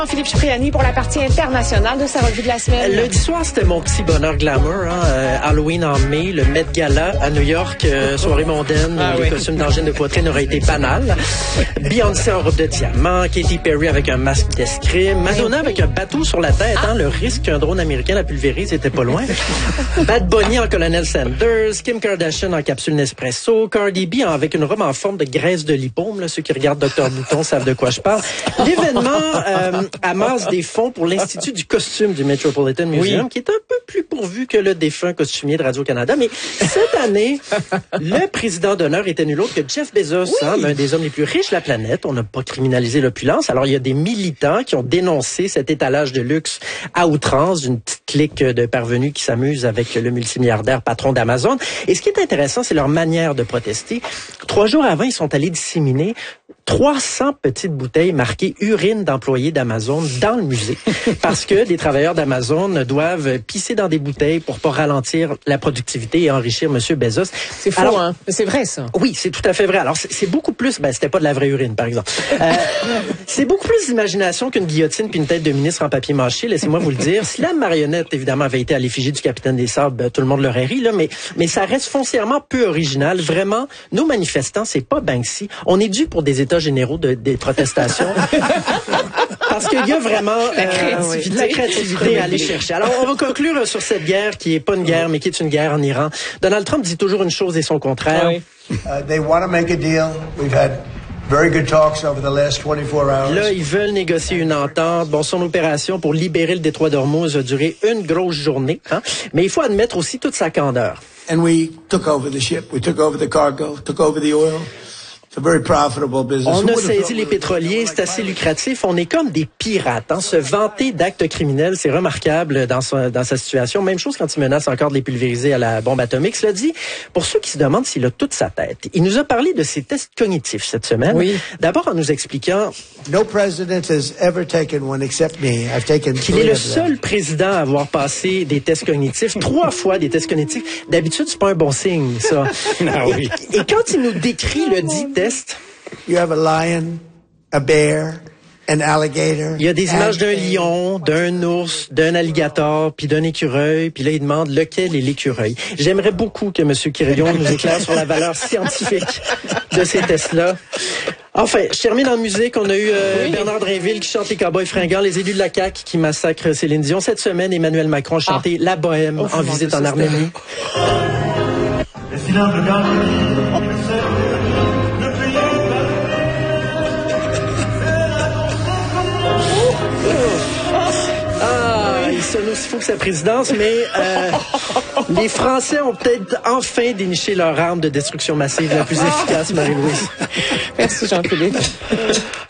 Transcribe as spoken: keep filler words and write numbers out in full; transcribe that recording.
Philippe Cipriani pour la partie internationale de sa revue de la semaine. Lundi soir, c'était mon petit bonheur glamour. Hein? Euh, Halloween en mai, le Met Gala à New York, euh, soirée mondaine, ah, les oui. costumes d'angine de poitrine auraient été banals. Beyoncé en robe de diamant, Katy Perry avec un masque d'escrime, Madonna avec un bateau sur la tête. Hein? Le risque qu'un drone américain la pulvérise était pas loin. Bad Bunny en Colonel Sanders, Kim Kardashian en capsule Nespresso, Cardi B en, avec une robe en forme de graisse de lipome. Là, ceux qui regardent Docteur Bouton savent de quoi je parle. L'événement euh, amasse des fonds pour l'Institut du costume du Metropolitan Museum, oui. qui est un peu plus pourvu que le défunt costumier de Radio-Canada. Mais cette année, le président d'honneur était nul autre que Jeff Bezos, oui. hein, l'un des hommes les plus riches de la planète. On n'a pas criminalisé l'opulence. Alors, il y a des militants qui ont dénoncé cet étalage de luxe à outrance d'une petite clique de parvenus qui s'amusent avec le multimilliardaire patron d'Amazon. Et ce qui est intéressant, c'est leur manière de protester. Trois jours avant, ils sont allés disséminer trois cents petites bouteilles marquées urine d'employés d'Amazon dans le musée. Parce que des travailleurs d'Amazon doivent pisser dans des bouteilles pour pas ralentir la productivité et enrichir M. Bezos. C'est faux, Alors, hein? C'est vrai, ça. Oui, c'est tout à fait vrai. Alors, c'est, c'est beaucoup plus... Ben, c'était pas de la vraie urine, par exemple. Euh, c'est beaucoup plus d'imagination qu'une guillotine puis une tête de ministre en papier mâché, laissez-moi vous le dire. Si la marionnette, évidemment, avait été à l'effigie du capitaine des Sables, ben, tout le monde l'aurait ri, là, mais, mais ça reste foncièrement peu original. Vraiment, nos manifestants, c'est pas Banksy. On est dû pour des états généraux de, des protestations. Parce qu'il y a vraiment la créativité, euh, la créativité à aller chercher. Alors, on va conclure sur cette guerre qui est pas une guerre, mais qui est une guerre en Iran. Donald Trump dit toujours une chose et son contraire. Oui. Uh, they want to make a deal. We've had very good talks over the last twenty-four hours. Là, ils veulent négocier une entente. Bon, son opération pour libérer le détroit d'Ormuz a duré une grosse journée. Hein? Mais il faut admettre aussi toute sa candeur. And we took over the ship. We took over the cargo. Took over the oil. It's a very profitable business. On a saisi les pétroliers, c'est assez lucratif. On est comme des pirates. Hein? Se vanter d'actes criminels, c'est remarquable dans sa, dans sa situation. Même chose quand il menace encore de les pulvériser à la bombe atomique. Cela dit, pour ceux qui se demandent s'il a toute sa tête, il nous a parlé de ses tests cognitifs cette semaine. Oui. D'abord en nous expliquant no president has ever taken one except me. I've taken qu'il est le seul président à avoir passé des tests cognitifs, trois fois des tests cognitifs. D'habitude, c'est pas un bon signe, ça. Ah oui. Et, et quand il nous décrit le dit test, you have a lion, a bear, an alligator. Il y a des images d'un lion, d'un ours, d'un alligator, puis d'un écureuil, puis là, il demande lequel est l'écureuil. J'aimerais beaucoup que M. Quirillon nous éclaire sur la valeur scientifique de ces tests-là. Enfin, je termine en musique. On a eu euh, oui. Bernard Drinville qui chante les Cowboys fringants, les élus de la C A Q qui massacrent Céline Dion. Cette semaine, Emmanuel Macron a chanté ah. La Bohème oh, en visite en Arménie. Il sonne aussi fou que sa présidence, mais euh, les Français ont peut-être enfin déniché leur arme de destruction massive la plus efficace, Marie-Louise. Merci Jean-Philippe.